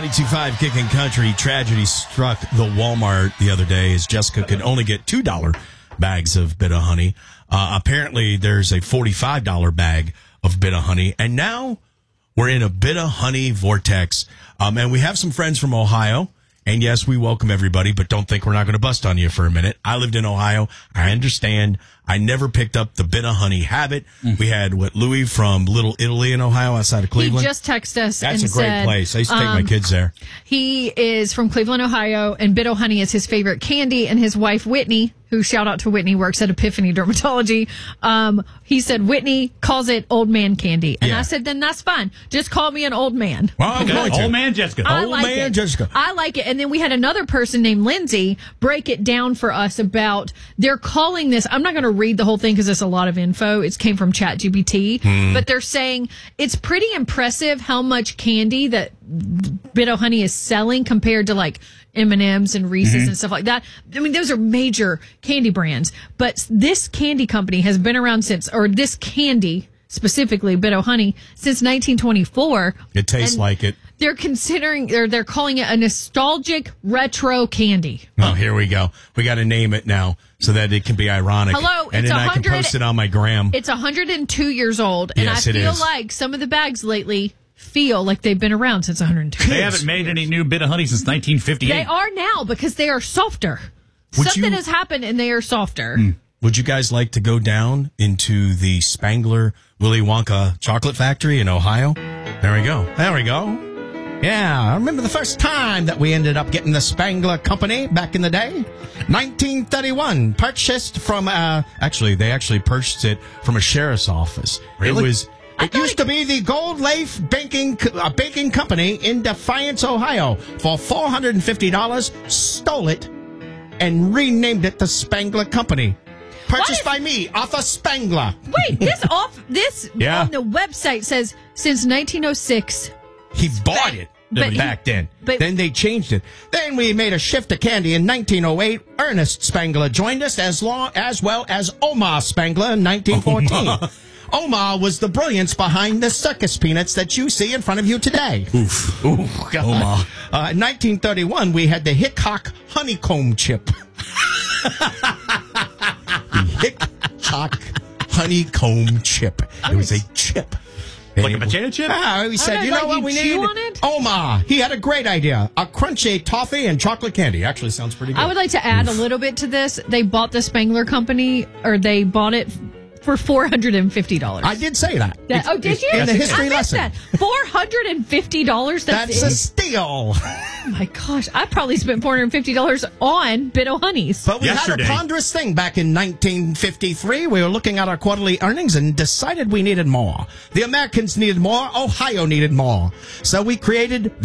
92.5 Kicking Country. Tragedy struck the Walmart the other day as Jessica could only get $2 bags of Bit-O-Honey. Apparently, there's a $45 bag of Bit-O-Honey. And now we're in a Bit-O-Honey vortex. And we have some friends from Ohio. And yes, we welcome everybody, but don't think we're not going to bust on you for a minute. I lived in Ohio. I understand. I never picked up the Bit-O-Honey habit. We had Louis from Little Italy in Ohio outside of Cleveland. He just texted us. That's and a great said, place. I used to take my kids there. He is from Cleveland, Ohio, and Bit-O-Honey is his favorite candy. And his wife, Whitney, who, shout out to Whitney, works at Epiphany Dermatology. He said Whitney calls it old man candy. And I said, then that's fine. Just call me an old man. Well, I'm going to. Old man Jessica. I like man it. Jessica. I like it. And then we had another person named Lindsay break it down for us about, they're calling this, I'm not going to read the whole thing because it's a lot of info. It came from ChatGPT. But they're saying it's pretty impressive how much candy that Bit-O-Honey is selling compared to like M&M's and Reese's and stuff like that. I mean, those are major candy brands. But this candy company has been around since, or this candy specifically, Bit-O-Honey, since 1924. It tastes like it. They're considering, they're calling it a nostalgic retro candy. Oh, here we go. We got to name it now so that it can be ironic. Hello, and it's then I can post it on my gram. It's 102 years old, and Yes, I it feel is. like some of the bags lately feel like they've been around since 102. They haven't made any new Bit-O-Honey since 1958. They are now because they are softer. Something has happened, and they are softer. Would you guys like to go down into the Spangler Willy Wonka chocolate factory in Ohio? There we go. There we go. Yeah, I remember the first time that we ended up getting the Spangler Company back in the day. 1931, purchased from, they actually purchased it from a sheriff's office. Really? It used to be the Gold Leaf Baking Company in Defiance, Ohio. For $450, stole it and renamed it the Spangler Company. Purchased by me, Arthur Spangler. Wait, this Yeah. on the website says since 1906. He bought it back then. but- Then they changed it. Then we made a shift to candy in 1908. Ernest Spangler joined us as well as Omar Spangler in 1914. Omar was the brilliance behind the circus peanuts that you see in front of you today. Oof. Ooh, God. Omar. In 1931, we had the Hickok honeycomb chip. The Hickok honeycomb chip. It was a chip. Like a potato chip? We said, Okay, you know like what you we chew need? on it? Omar. He had a great idea. A crunchy toffee and chocolate candy. Actually sounds pretty good. I would like to add a little bit to this. They bought the Spangler Company, or they bought it for $450. I did say that. Did you? In the history I missed lesson. that. $450? That's a steal. Oh my gosh. I probably spent $450 on Bit-O-Honeys. But we Yesterday. had a ponderous thing back in 1953. We were looking at our quarterly earnings and decided we needed more. The Americans needed more. Ohio needed more. So we created